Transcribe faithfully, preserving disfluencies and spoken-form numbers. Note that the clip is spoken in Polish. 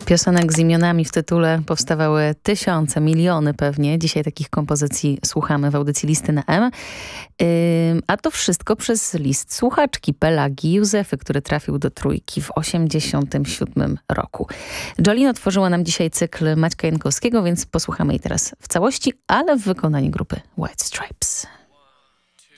Piosenek z imionami w tytule powstawały tysiące, miliony pewnie. Dzisiaj takich kompozycji słuchamy w audycji Listy na M. Yy, a to wszystko przez list słuchaczki Pelagii Józefy, który trafił do trójki w osiemdziesiątym siódmym roku. Jolin otworzyła nam dzisiaj cykl Maćka Jankowskiego, więc posłuchamy jej teraz w całości, ale w wykonaniu grupy White Stripes.